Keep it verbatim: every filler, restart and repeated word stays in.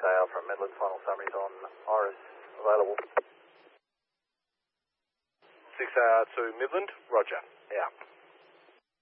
A R from Midland, final summaries on Iris available. six A R to Midland, roger, out.